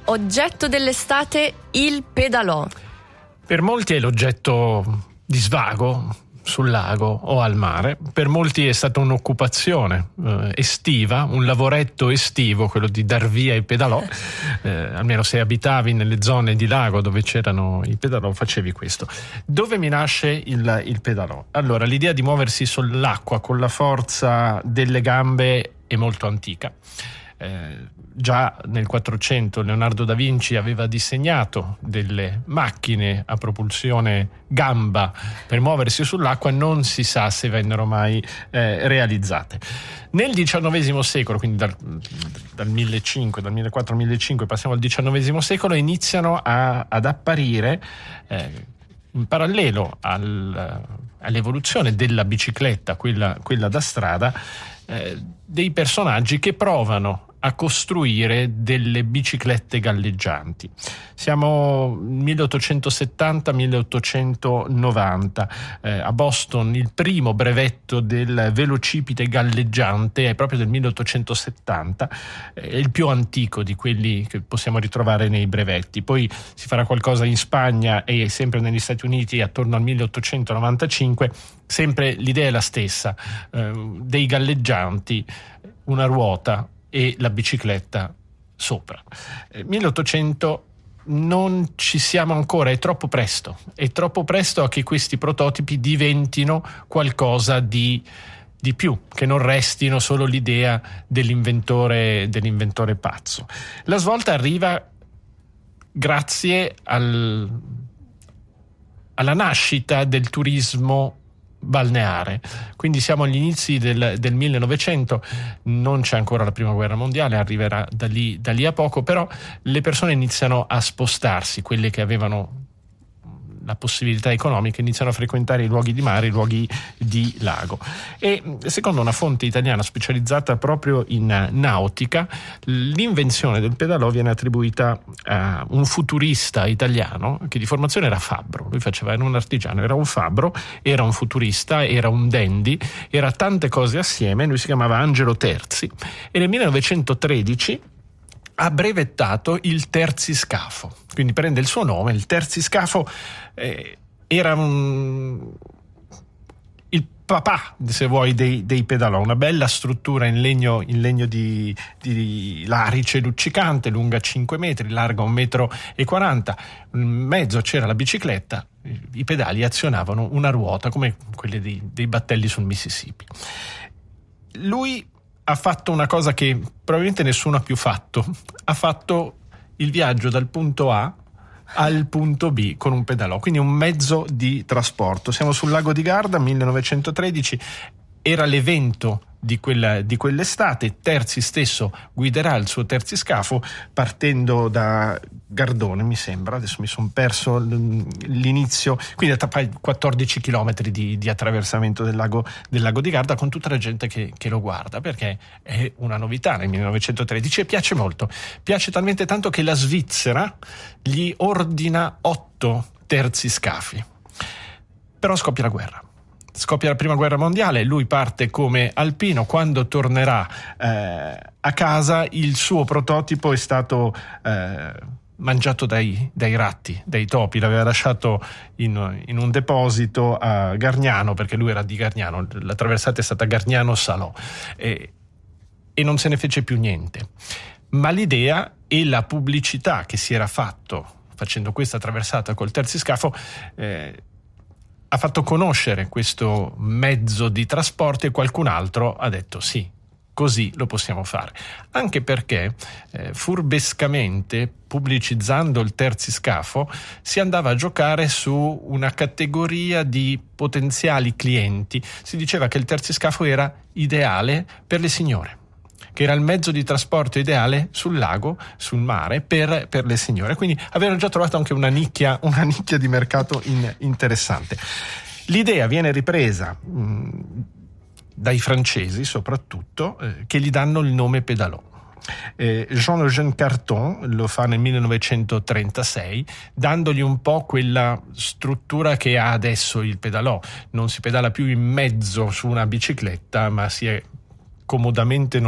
oggetto dell'estate, il pedalò. Per molti è l'oggetto di svago sul lago o al mare, per molti è stata un'occupazione estiva, un lavoretto estivo, quello di dar via i pedalò, almeno se abitavi nelle zone di lago dove c'erano i pedalò facevi questo. Dove mi nasce il pedalò? Allora, l'idea di muoversi sull'acqua con la forza delle gambe è molto antica. Già nel 400 Leonardo da Vinci aveva disegnato delle macchine a propulsione gamba per muoversi sull'acqua, non si sa se vennero mai realizzate. Nel XIX secolo, quindi dal 1500, dal 1400 al 1500 passiamo al XIX secolo, iniziano ad apparire in parallelo all'evoluzione della bicicletta, quella da strada, dei personaggi che provano a costruire delle biciclette galleggianti. Siamo 1870-1890, a Boston il primo brevetto del velocipede galleggiante è proprio del 1870, è il più antico di quelli che possiamo ritrovare nei brevetti. Poi si farà qualcosa in Spagna e sempre negli Stati Uniti attorno al 1895. Sempre l'idea è la stessa, dei galleggianti, una ruota e la bicicletta sopra. 1800 non ci siamo ancora, è troppo presto a che questi prototipi diventino qualcosa di più, che non restino solo l'idea dell'inventore pazzo. La svolta arriva grazie alla nascita del turismo balneare, quindi siamo agli inizi del 1900, non c'è ancora la prima guerra mondiale, arriverà da lì a poco, però le persone iniziano a spostarsi, quelle che avevano la possibilità economica iniziano a frequentare i luoghi di mare, i luoghi di lago. E secondo una fonte italiana specializzata proprio in nautica, l'invenzione del pedalò viene attribuita a un futurista italiano che di formazione era fabbro. Lui era un artigiano, era un fabbro, era un futurista, era un dandy, era tante cose assieme. Lui si chiamava Angelo Terzi e nel 1913 ha brevettato il terziscafo, quindi prende il suo nome. Il terziscafo era il papà, se vuoi, dei pedalò, una bella struttura in legno di larice luccicante, lunga 5 metri, larga 1,40 metri. In mezzo c'era la bicicletta, i pedali azionavano una ruota come quelle dei battelli sul Mississippi. Lui ha fatto una cosa che probabilmente nessuno ha più fatto. Ha fatto il viaggio dal punto A al punto B con un pedalò, quindi un mezzo di trasporto. Siamo sul lago di Garda, 1913, era l'evento di quell'estate. Terzi stesso guiderà il suo terziscafo partendo da Gardone, mi sembra, adesso mi sono perso l'inizio, quindi 14 chilometri di attraversamento del lago di Garda, con tutta la gente che lo guarda, perché è una novità nel 1913 e piace molto, piace talmente tanto che la Svizzera gli ordina 8 terziscafi. Però scoppia la guerra. Scoppia la prima guerra mondiale, lui parte come alpino. Quando tornerà a casa, il suo prototipo è stato mangiato dai ratti, dai topi. L'aveva lasciato in un deposito a Gargnano, perché lui era di Gargnano, la traversata è stata Gargnano-Salò, e non se ne fece più niente. Ma l'idea e la pubblicità che si era facendo questa traversata col terziscafo ha fatto conoscere questo mezzo di trasporto, e qualcun altro ha detto sì, così lo possiamo fare. Anche perché furbescamente, pubblicizzando il terziscafo, si andava a giocare su una categoria di potenziali clienti. Si diceva che il terziscafo era ideale per le signore, che era il mezzo di trasporto ideale sul lago, sul mare, per le signore. Quindi avevano già trovato anche una nicchia di mercato interessante. L'idea viene ripresa dai francesi soprattutto, che gli danno il nome pedalò. Jean-Eugène Carton lo fa nel 1936, dandogli un po' quella struttura che ha adesso il pedalò. Non si pedala più in mezzo su una bicicletta, ma si è comodamente